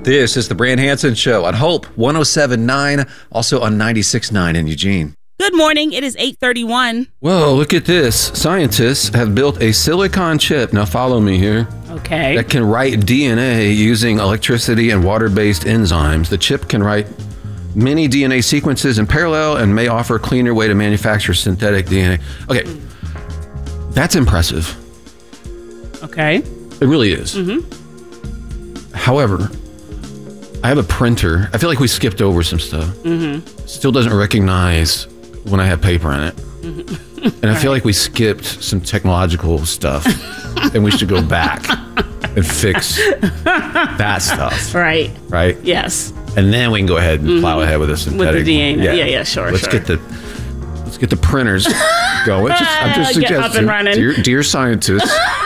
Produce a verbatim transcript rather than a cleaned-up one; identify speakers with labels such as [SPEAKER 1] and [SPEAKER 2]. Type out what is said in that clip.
[SPEAKER 1] This is the Brand Hansen Show on Hope one oh seven point nine, also on ninety-six point nine in Eugene.
[SPEAKER 2] Good morning. It is eight thirty-one.
[SPEAKER 3] Whoa, look at this. Scientists have built a silicon chip. Now follow me here.
[SPEAKER 2] Okay.
[SPEAKER 3] That can write D N A using electricity and water-based enzymes. The chip can write many D N A sequences in parallel and may offer a cleaner way to manufacture synthetic D N A. Okay. That's impressive.
[SPEAKER 2] Okay.
[SPEAKER 3] It really is. Mm-hmm. However, I have a printer. I feel like we skipped over some stuff. Mm-hmm. Still doesn't recognize when I have paper in it. Mm-hmm. And I right. feel like we skipped some technological stuff. And we should go back and fix that stuff.
[SPEAKER 2] Right.
[SPEAKER 3] Right?
[SPEAKER 2] Yes.
[SPEAKER 3] And then we can go ahead and mm-hmm. plow ahead with a synthetic.
[SPEAKER 2] With the D N A. Yeah, yeah, yeah sure,
[SPEAKER 3] let's
[SPEAKER 2] sure.
[SPEAKER 3] Get the, let's get the printers going. Just, I'm just
[SPEAKER 2] Get
[SPEAKER 3] suggesting.
[SPEAKER 2] up and running.
[SPEAKER 3] Dear, dear scientists.